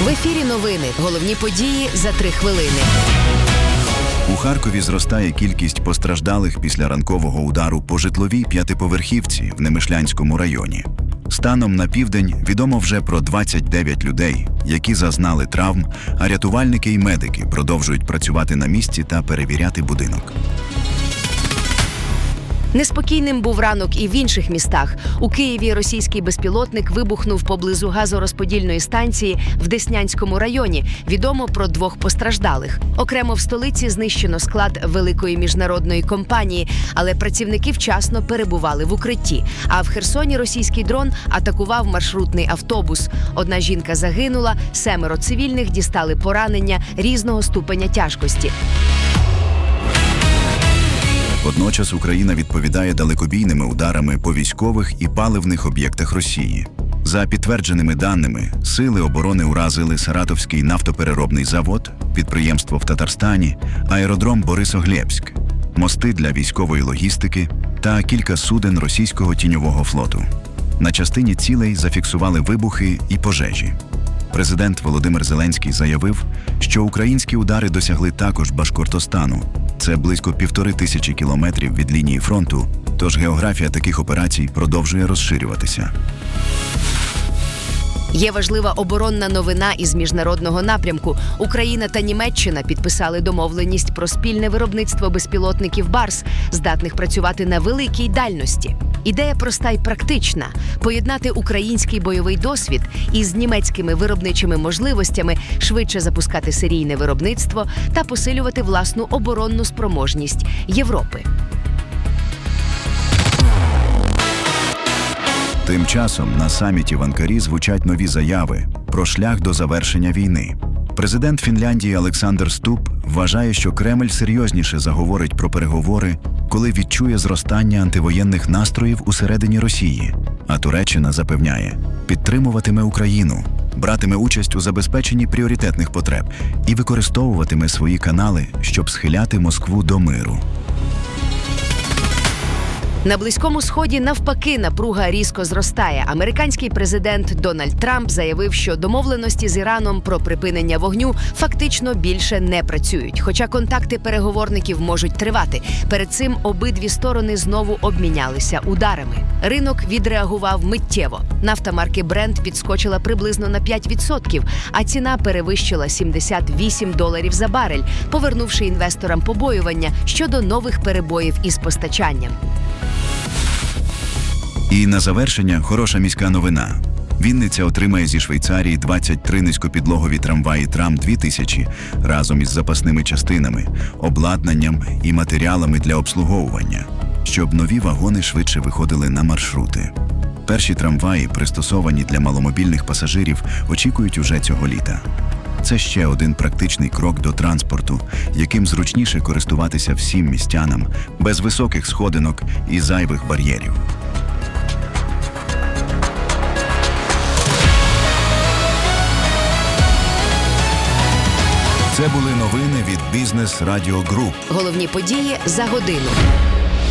В ефірі новини. Головні події за 3 хвилини. У Харкові зростає кількість постраждалих після ранкового удару по житловій п'ятиповерхівці в Немишлянському районі. Станом на південь відомо вже про 29 людей, які зазнали травм, а рятувальники і медики продовжують працювати на місці та перевіряти будинок. Неспокійним був ранок і в інших містах. У Києві російський безпілотник вибухнув поблизу газорозподільної станції в Деснянському районі. Відомо про 2 постраждалих. Окремо в столиці знищено склад великої міжнародної компанії, але працівники вчасно перебували в укритті. А в Херсоні російський дрон атакував маршрутний автобус. 1 жінка загинула, 7 цивільних дістали поранення різного ступеня тяжкості. Водночас Україна відповідає далекобійними ударами по військових і паливних об'єктах Росії. За підтвердженими даними, сили оборони уразили Саратовський нафтопереробний завод, підприємство в Татарстані, аеродром Борисоглебськ, мости для військової логістики та кілька суден російського тіньового флоту. На частині цілей зафіксували вибухи і пожежі. Президент Володимир Зеленський заявив, що українські удари досягли також Башкортостану. Це близько 1500 кілометрів від лінії фронту, тож географія таких операцій продовжує розширюватися. Є важлива оборонна новина із міжнародного напрямку. Україна та Німеччина підписали домовленість про спільне виробництво безпілотників «Барс», здатних працювати на великій дальності. Ідея проста й практична – поєднати український бойовий досвід із німецькими виробничими можливостями, швидше запускати серійне виробництво та посилювати власну оборонну спроможність Європи. Тим часом на саміті в Анкарі звучать нові заяви про шлях до завершення війни. Президент Фінляндії Олександр Стуб вважає, що Кремль серйозніше заговорить про переговори, коли відчує зростання антивоєнних настроїв усередині Росії. А Туреччина запевняє, підтримуватиме Україну, братиме участь у забезпеченні пріоритетних потреб і використовуватиме свої канали, щоб схиляти Москву до миру. На Близькому Сході навпаки напруга різко зростає. Американський президент Дональд Трамп заявив, що домовленості з Іраном про припинення вогню фактично більше не працюють. Хоча контакти переговорників можуть тривати. Перед цим обидві сторони знову обмінялися ударами. Ринок відреагував миттєво. Нафта марки Brent підскочила приблизно на 5%, а ціна перевищила $78 за барель, повернувши інвесторам побоювання щодо нових перебоїв із постачанням. І на завершення хороша міська новина. Вінниця отримає зі Швейцарії 23 низькопідлогові трамваї Трам-2000 разом із запасними частинами, обладнанням і матеріалами для обслуговування, щоб нові вагони швидше виходили на маршрути. Перші трамваї, пристосовані для маломобільних пасажирів, очікують уже цього літа. Це ще один практичний крок до транспорту, яким зручніше користуватися всім містянам, без високих сходинок і зайвих бар'єрів. Це були новини від Бізнес Радіо Груп. Головні події за годину.